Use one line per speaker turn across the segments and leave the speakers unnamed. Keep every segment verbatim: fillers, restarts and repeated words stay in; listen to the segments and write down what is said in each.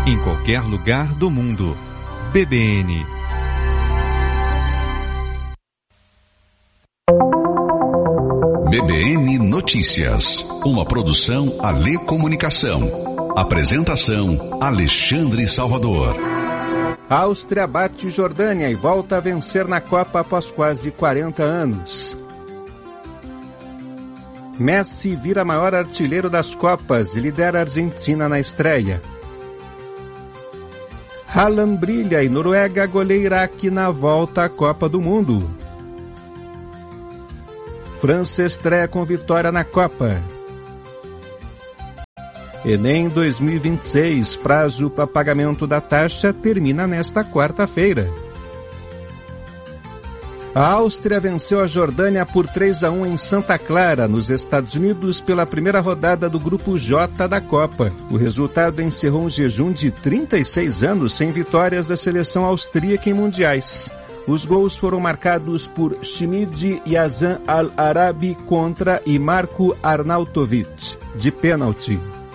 em qualquer lugar do mundo. B B N.
B B N Notícias, uma produção Alê Comunicação. Apresentação Alexandre Salvador.
A Áustria bate Jordânia e volta a vencer na Copa após quase quarenta anos. Messi vira maior artilheiro das Copas e lidera a Argentina na estreia. Haaland brilha e Noruega goleia Iraque na volta à Copa do Mundo. França estreia com vitória na Copa. Enem dois mil e vinte e seis, prazo para pagamento da taxa termina nesta quarta-feira. A Áustria venceu a Jordânia por três a um em Santa Clara, nos Estados Unidos, pela primeira rodada do Grupo J da Copa. O resultado encerrou um jejum de trinta e seis anos sem vitórias da seleção austríaca em mundiais. Os gols foram marcados por Shimid Yazan Al-Arabi contra e Marko Arnautovic, de pênalti.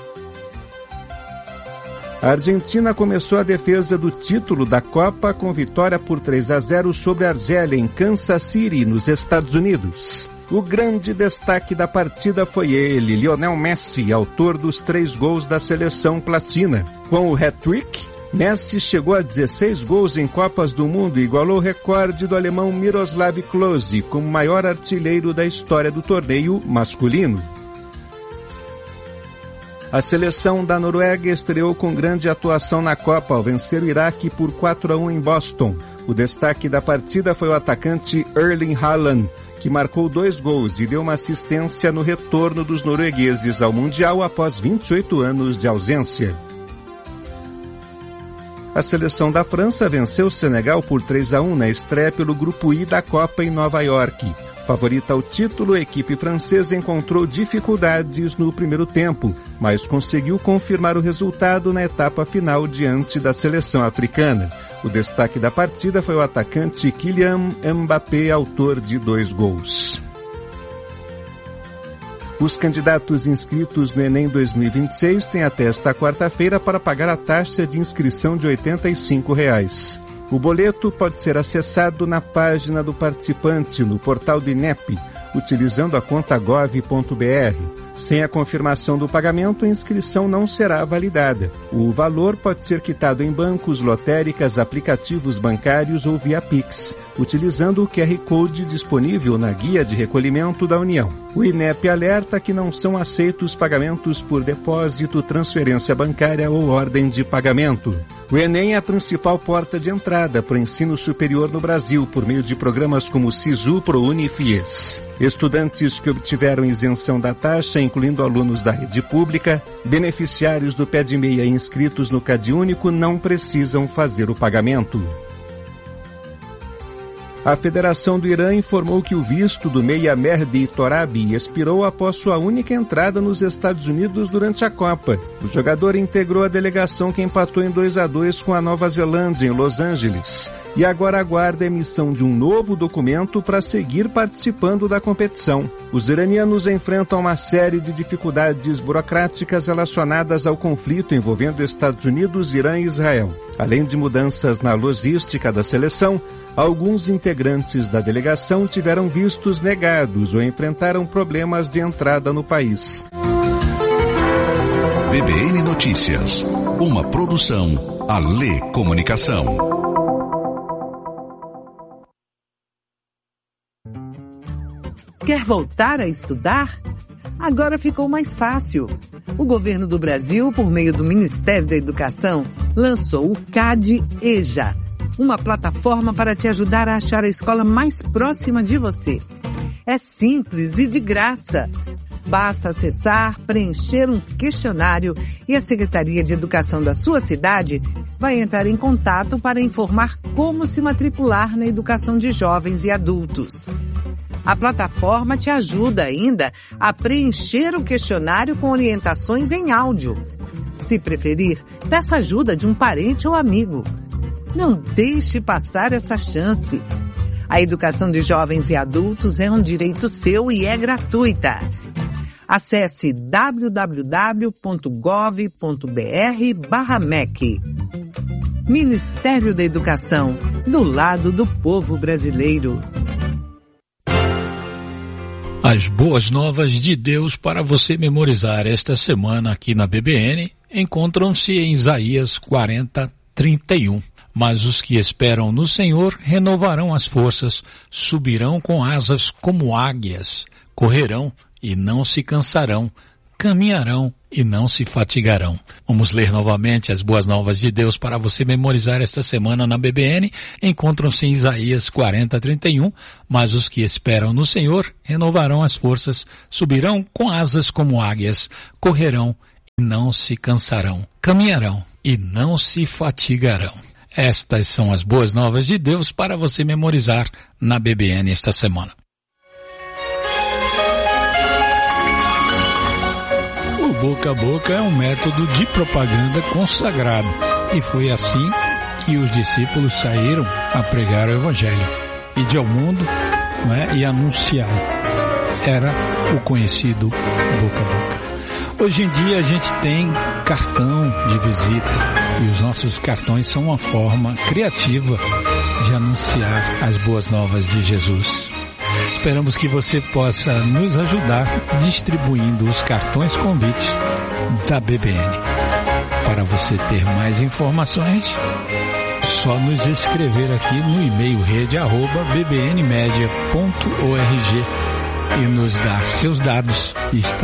A Argentina começou a defesa do título da Copa com vitória por três a zero sobre a Argélia em Kansas City, nos Estados Unidos. O grande destaque da partida foi ele, Lionel Messi, autor dos três gols da seleção platina. Com o hat-trick, Messi chegou a dezesseis gols em Copas do Mundo e igualou o recorde do alemão Miroslav Klose como maior artilheiro da história do torneio masculino. A seleção da Noruega estreou com grande atuação na Copa ao vencer o Iraque por quatro a um em Boston. O destaque da partida foi o atacante Erling Haaland, que marcou dois gols e deu uma assistência no retorno dos noruegueses ao Mundial após vinte e oito anos de ausência. A seleção da França venceu o Senegal por três a um na estreia pelo Grupo I da Copa em Nova York. Favorita ao título, a equipe francesa encontrou dificuldades no primeiro tempo, mas conseguiu confirmar o resultado na etapa final diante da seleção africana. O destaque da partida foi o atacante Kylian Mbappé, autor de dois gols. Os candidatos inscritos no Enem dois mil e vinte e seis têm até esta quarta-feira para pagar a taxa de inscrição de oitenta e cinco reais. O boleto pode ser acessado na página do participante no portal do INEP, utilizando a conta gov ponto br. Sem a confirmação do pagamento, a inscrição não será validada. O valor pode ser quitado em bancos, lotéricas, aplicativos bancários ou via Pix, utilizando o Q R Code disponível na Guia de Recolhimento da União. O INEP alerta que não são aceitos pagamentos por depósito, transferência bancária ou ordem de pagamento. O Enem é a principal porta de entrada para o ensino superior no Brasil, por meio de programas como SISU, ProUni e FIES. Estudantes que obtiveram isenção da taxa, incluindo alunos da rede pública, beneficiários do Pé de Meia e inscritos no CadÚnico, não precisam fazer o pagamento. A Federação do Irã informou que o visto do meia Mehdi Torabi expirou após sua única entrada nos Estados Unidos durante a Copa. O jogador integrou a delegação que empatou em dois a dois com a Nova Zelândia, em Los Angeles, e agora aguarda a emissão de um novo documento para seguir participando da competição. Os iranianos enfrentam uma série de dificuldades burocráticas relacionadas ao conflito envolvendo Estados Unidos, Irã e Israel. Além de mudanças na logística da seleção, alguns integrantes da delegação tiveram vistos negados ou enfrentaram problemas de entrada no país.
B B N Notícias, uma produção Alê Comunicação.
Quer voltar a estudar? Agora ficou mais fácil. O governo do Brasil, por meio do Ministério da Educação, lançou o CAD-EJA, uma plataforma para te ajudar a achar a escola mais próxima de você. É simples e de graça. Basta acessar, preencher um questionário e a Secretaria de Educação da sua cidade vai entrar em contato para informar como se matricular na educação de jovens e adultos. A plataforma te ajuda ainda a preencher o questionário com orientações em áudio. Se preferir, peça ajuda de um parente ou amigo. Não deixe passar essa chance. A educação de jovens e adultos é um direito seu e é gratuita. Acesse w w w ponto gov ponto b r barra M E C. Ministério da Educação, do lado do povo brasileiro.
As boas novas de Deus para você memorizar esta semana aqui na B B N encontram-se em Isaías quarenta, trinta e um. Mas os que esperam no Senhor renovarão as forças, subirão com asas como águias, correrão e não se cansarão, caminharão e não se fatigarão. Vamos ler novamente as boas novas de Deus para você memorizar esta semana na B B N. Encontram-se em Isaías quarenta, trinta e um. Mas os que esperam no Senhor renovarão as forças, subirão com asas como águias, correrão e não se cansarão, caminharão e não se fatigarão. Estas são as boas novas de Deus para você memorizar na B B N esta semana. O boca a boca é um método de propaganda consagrado e foi assim que os discípulos saíram a pregar o Evangelho, ide ao mundo, né, e anunciar. Era o conhecido boca a boca. Hoje em dia a gente tem cartão de visita e os nossos cartões são uma forma criativa de anunciar as boas novas de Jesus. Esperamos que você possa nos ajudar distribuindo os cartões convites da B B N. Para você ter mais informações, só nos escrever aqui no e-mail rede arroba b b n media ponto org e nos dar seus dados e está